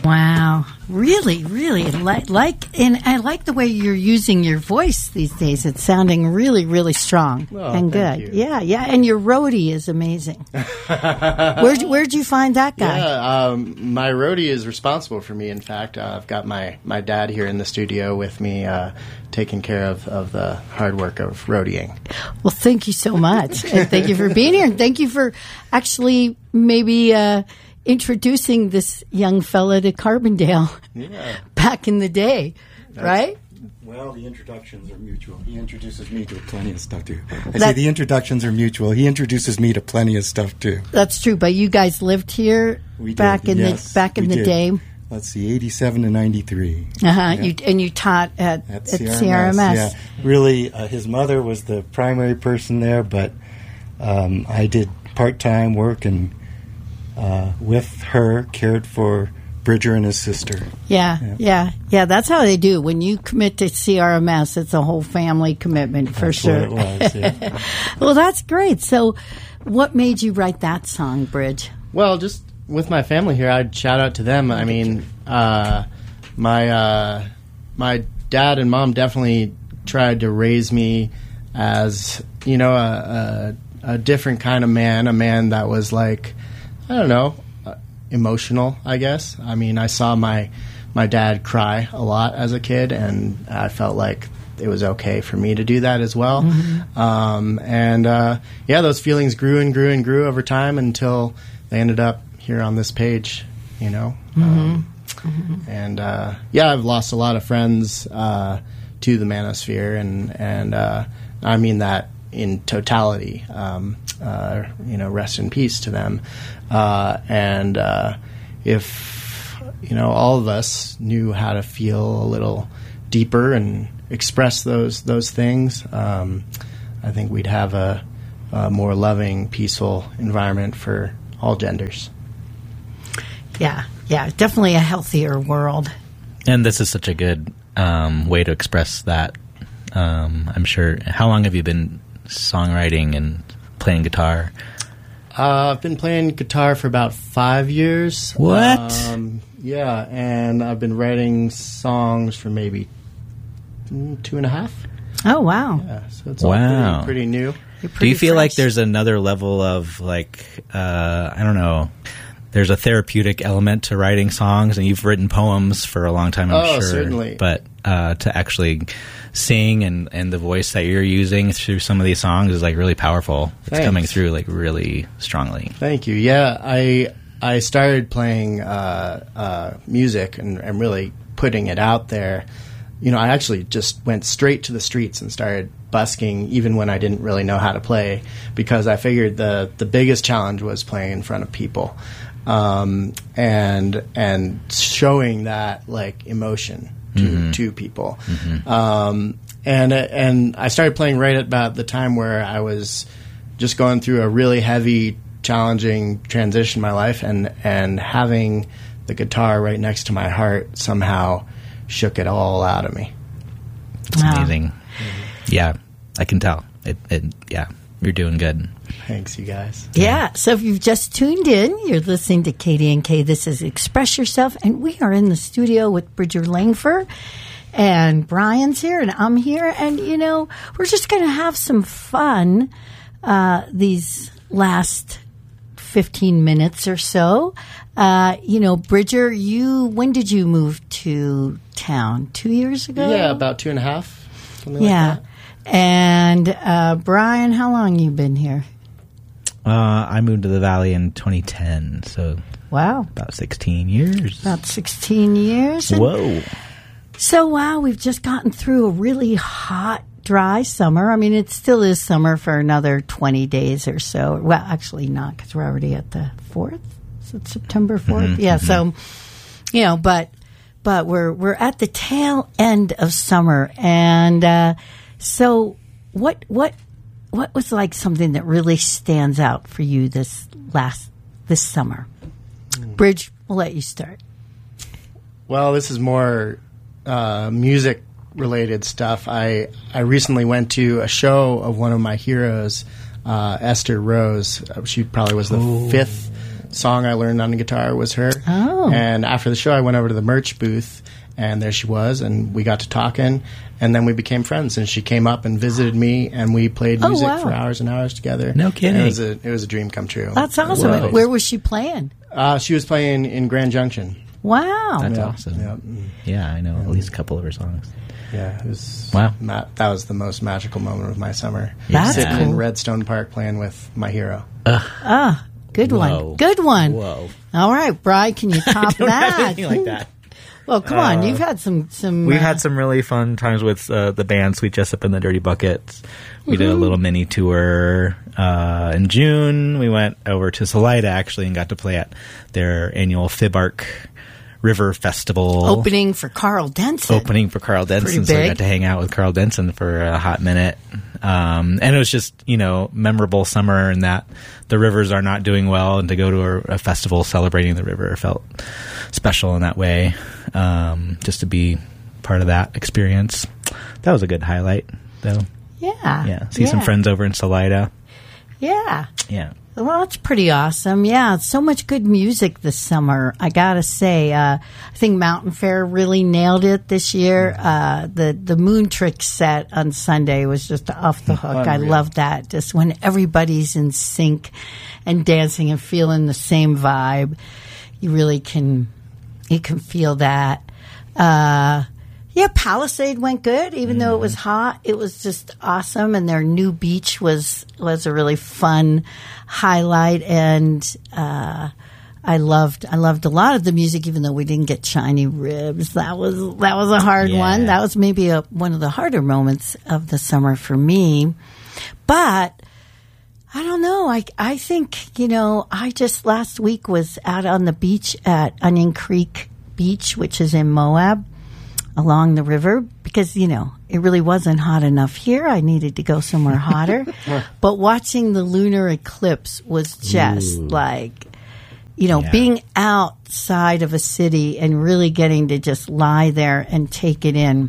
Wow, really, really and I like the way you're using your voice these days. It's sounding really, really strong and good. You. Yeah, and your roadie is amazing. Where'd you find that guy? Yeah, my roadie is responsible for me. In fact, I've got my dad here in the studio with me, taking care of the hard work of roadieing. Well, thank you so much, and thank you for being here, and thank you for actually maybe introducing this young fella to Carbondale back in the day, right? Well, the introductions are mutual. He introduces me to plenty of stuff, too. The introductions are mutual. He introduces me to plenty of stuff, too. That's true, but you guys lived here back in the day. Let's see, 87 to 93. You taught at CRMS. Yeah. Really, his mother was the primary person there, but I did part-time work and with her, cared for Bridger and his sister. Yeah. That's how they do. When you commit to CRMS, it's a whole family commitment for that's sure. What it was, yeah. Well, that's great. So, what made you write that song, Bridge? Well, just with my family here, I'd shout out to them. I mean, my dad and mom definitely tried to raise me as a different kind of man, a man that was like, I don't know, emotional, I guess. I mean, I saw my dad cry a lot as a kid, and I felt like it was okay for me to do that as well. Mm-hmm. Those feelings grew and grew and grew over time until they ended up here on this page, Mm-hmm. I've lost a lot of friends to the manosphere, and I mean that in totality. Rest in peace to them. If all of us knew how to feel a little deeper and express those things, I think we'd have a more loving, peaceful environment for all genders. Yeah, definitely a healthier world. And this is such a good way to express that. I'm sure. How long have you been songwriting and playing guitar? I've been playing guitar for about 5 years. What? And I've been writing songs for maybe 2.5. Oh, wow. Yeah, so it's all pretty new. Do you feel like there's another level of, I don't know, there's a therapeutic element to writing songs, and you've written poems for a long time, I'm sure. Oh, certainly. But to actually sing and the voice that you're using through some of these songs is really powerful. It's coming through really strongly. Thank you. Yeah, I started playing music and really putting it out there. I actually just went straight to the streets and started busking even when I didn't really know how to play, because I figured the biggest challenge was playing in front of people. And showing that emotion to people. Mm-hmm. And I started playing right at about the time where I was just going through a really heavy, challenging transition in my life, and having the guitar right next to my heart somehow shook it all out of me. It's amazing. Mm-hmm. Yeah, I can tell. You're doing good. Thanks, you guys. Yeah, so if you've just tuned in, you're listening to KDNK. This is Express Yourself, and we are in the studio with Bridger Langford, and Brian's here, and I'm here, and, we're just going to have some fun these last 15 minutes or so. Bridger, when did you move to town? 2 years ago? Yeah, about 2.5, something like that. And Brian, how long you been here? I moved to the Valley in 2010, so about 16 years. About 16 years. Whoa. So, we've just gotten through a really hot, dry summer. I mean, it still is summer for another 20 days or so. Well, actually not, because we're already at the 4th. Is it September 4th? Mm-hmm, yeah, so, but we're at the tail end of summer, and so what was something that really stands out for you this summer? Bridge, we'll let you start. Well, this is more music related stuff. I recently went to a show of one of my heroes, Esther Rose. She probably was the fifth song I learned on the guitar was her. Oh. And after the show, I went over to the merch booth, and there she was, and we got to talking, and then we became friends. And she came up and visited me, and we played music wow. for hours and hours together. No kidding. And it was a dream come true. That's awesome. Whoa. Where was she playing? She was playing in Grand Junction. Wow. That's Yeah. awesome. Yeah. Yeah, I know at least a couple of her songs. Yeah, it was. Wow. That was the most magical moment of my summer. That's Sitting cool. in Redstone Park playing with my hero. Good Whoa. one. Good one. Whoa. All right, Brian, can you top Don't have that? anything like that. Well, come on. You've had some. We've had some really fun times with the band Sweet Jessup and the Dirty Buckets. We did a little mini tour in June. We went over to Salida, actually, and got to play at their annual Fibark River Festival. opening for Carl Denson. Opening for Carl Denson. Pretty So we big. got to hang out with Carl Denson for a hot minute. And it was just, memorable summer in that the rivers are not doing well, and to go to a festival celebrating the river felt special in that way. Just to be part of that experience. That was a good highlight, though. Yeah. Yeah. See some friends over in Salida. Yeah. Yeah. Well, that's pretty awesome. Yeah, so much good music this summer. I gotta say, I think Mountain Fair really nailed it this year. The Moon Trick set on Sunday was just off the hook. I Unreal. love that. Just when everybody's in sync and dancing and feeling the same vibe, you really can feel that. Yeah, Palisade went good, even though it was hot. It was just awesome, and their new beach was a really fun highlight. And I loved a lot of the music, even though we didn't get Shiny Ribs. That was a hard one. That was maybe one of the harder moments of the summer for me. But I don't know. I think I just last week was out on the beach at Onion Creek Beach, which is in Moab, along the river, because it really wasn't hot enough here. I needed to go somewhere hotter. But watching the lunar eclipse was just being outside of a city and really getting to just lie there and take it in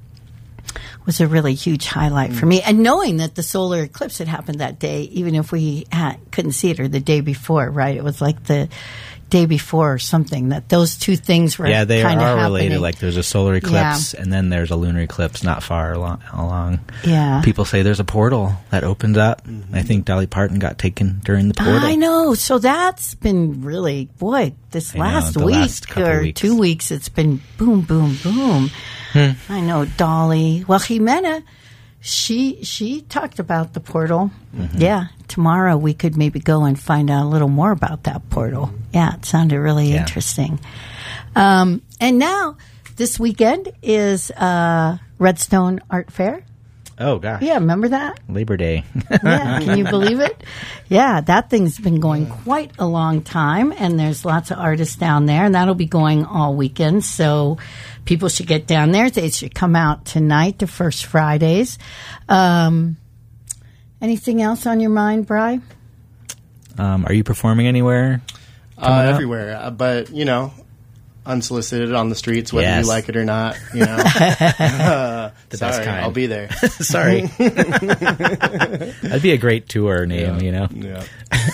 was a really huge highlight for me. And knowing that the solar eclipse had happened that day, even if we couldn't see it, or the day before, right? It was like the day before or something, that those two things were Yeah, they kind of are happening. related. Like there's a solar eclipse, and then there's a lunar eclipse not far along. Yeah. People say there's a portal that opens up. I think Dolly Parton got taken during the portal. I know. So that's been really, this I know, last the week last couple or weeks. 2 weeks, it's been boom, boom, boom. I know Dolly. Well, Jimena, she talked about the portal. Yeah. Tomorrow we could maybe go and find out a little more about that portal. Yeah. It sounded really interesting. And now this weekend is Redstone Art Fair. Oh, gosh. Yeah. Remember that? Labor Day. Yeah, can you believe it? Yeah, that thing's been going quite a long time, and there's lots of artists down there, and that'll be going all weekend. So people should get down there. They should come out tonight, the first Fridays. Anything else on your mind, Bri? Are you performing anywhere? coming up? Everywhere. But, unsolicited on the streets, whether Yes. you like it or not. The best Sorry, kind. I'll be there. Sorry. That'd be a great tour name, Yeah.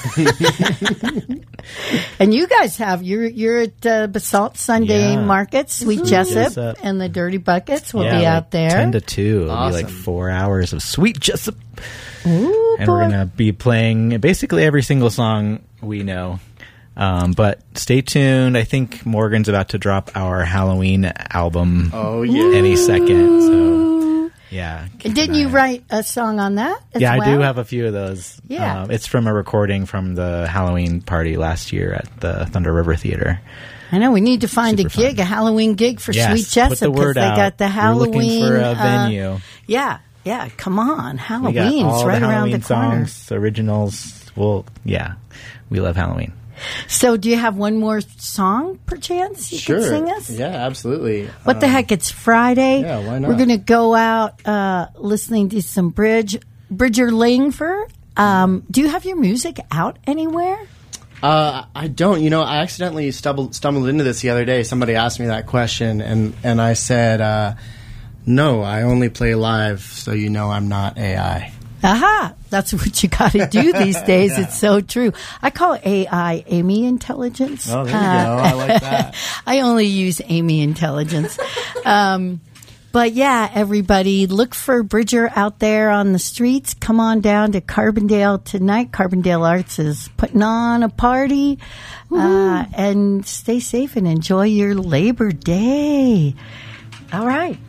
And you guys have you're at Basalt Sunday Yeah. Market, Sweet Jessup, Jessup. and the Dirty Buckets will Yeah, be like out there. 10 to 2. It'll be like Awesome. 4 hours of Sweet Jessup. Ooh, And boy. we're going to be playing basically every single song we know. But stay tuned. I think Morgan's about to drop our Halloween album Oh, yeah. any second. So, yeah. keep And didn't an you eye out. write a song on that as Yeah, well? I do have a few of those. Yeah. It's from a recording from the Halloween party last year at the Thunder River Theater. I know we need to find Super a gig, fun. a Halloween gig for Yes, Sweet Jessup, put the word they out. got the We're Halloween. looking for a venue. Yeah, come on, We got Halloween's all right the around Halloween the corner. songs, originals. Well, yeah, we love Halloween. So, do you have one more song, perchance, you Sure. can sing us? Yeah, absolutely. What the heck? It's Friday. yeah, why not? We're going to go out listening to some Bridger Langford. Do you have your music out anywhere? I don't. I accidentally stumbled into this the other day. Somebody asked me that question, and I said, no, I only play live, so I'm not AI. Aha! That's what you got to do these days. It's so true. I call AI Amy Intelligence. Oh, there you go. I like that. I only use Amy Intelligence. But yeah, everybody, look for Bridger out there on the streets. Come on down to Carbondale tonight. Carbondale Arts is putting on a party. And stay safe and enjoy your Labor Day. All right.